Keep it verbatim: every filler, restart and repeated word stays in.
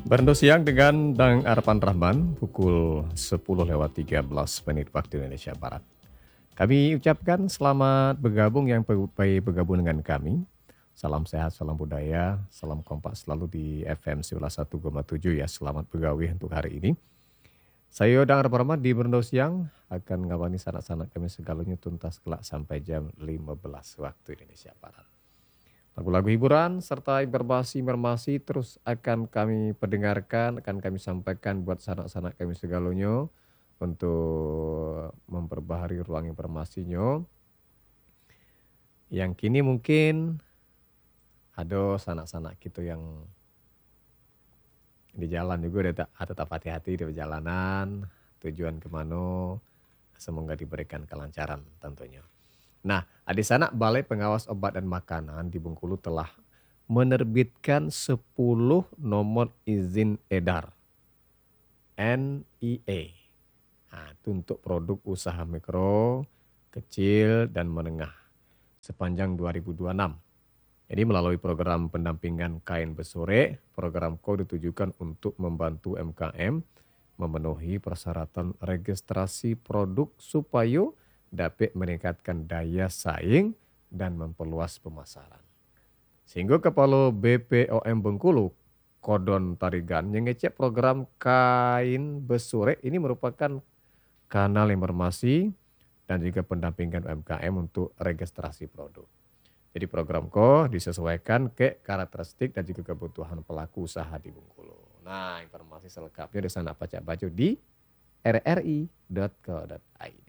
Berendo siang dengan Dang Arpan Rahman pukul sepuluh lewat tiga belas menit waktu Indonesia Barat. Kami ucapkan selamat bergabung yang baik bergabung dengan kami. Salam sehat, salam budaya, salam kompak selalu di F M sembilan puluh satu koma tujuh ya. Selamat bergawe untuk hari ini. Saya Dang Arpan Rahman di Berendo siang akan ngawani sanak-sanak kami segalanya tuntas kelak sampai jam lima belas waktu Indonesia Barat. Lagu-lagu hiburan serta informasi-informasi terus akan kami perdengarkan, akan kami sampaikan buat sanak-sanak kami segalonyo untuk memperbaharui ruang informasinya. Yang kini mungkin ada sanak-sanak kita yang di jalan juga ada, ada tetap hati-hati di perjalanan, tujuan kemana, semoga diberikan kelancaran tentunya. Nah, di sana Balai Pengawas Obat dan Makanan di Bengkulu telah menerbitkan sepuluh nomor izin edar N I E. Nah, itu untuk produk usaha mikro, kecil, dan menengah sepanjang dua ribu dua puluh enam. Jadi melalui program pendampingan kain besore, program K O ditujukan untuk membantu U M K M memenuhi persyaratan registrasi produk supaya dapat meningkatkan daya saing dan memperluas pemasaran. Sehingga Kepala B P O M Bengkulu, Kodon Tarigan, yang ngecek program kain besore ini merupakan kanal informasi dan juga pendampingan U M K M untuk registrasi produk. Jadi program K O disesuaikan ke karakteristik dan juga kebutuhan pelaku usaha di Bengkulu. Nah, informasi selengkapnya di sana baca-baca di r r i dot co dot i d.